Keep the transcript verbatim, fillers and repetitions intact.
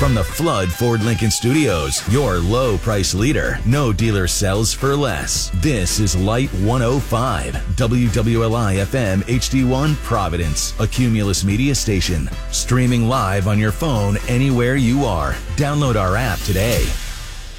From the Flood Ford Lincoln Studios, your low price leader. No dealer sells for less. This is Light one oh five, W W L I F M H D one Providence, a Cumulus media station. Streaming live on your phone anywhere you are. Download our app today.